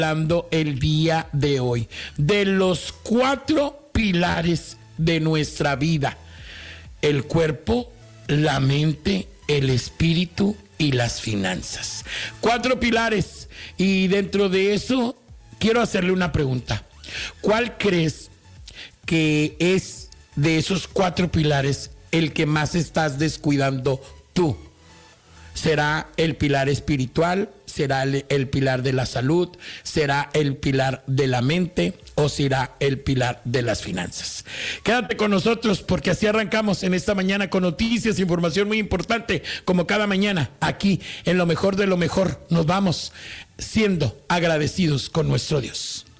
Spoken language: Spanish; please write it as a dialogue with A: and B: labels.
A: hablando el día de hoy de los 4 pilares de nuestra vida: el cuerpo, la mente, el espíritu y las finanzas. 4 pilares, y dentro de eso quiero hacerle una pregunta. ¿Cuál crees que es de esos 4 pilares el que más estás descuidando tú? ¿Será el pilar espiritual? ¿Será el pilar de la salud? ¿Será el pilar de la mente? ¿O será el pilar de las finanzas? Quédate con nosotros, porque así arrancamos en esta mañana con noticias, información muy importante, como cada mañana, aquí en Lo Mejor de lo Mejor. Nos vamos siendo agradecidos con nuestro Dios.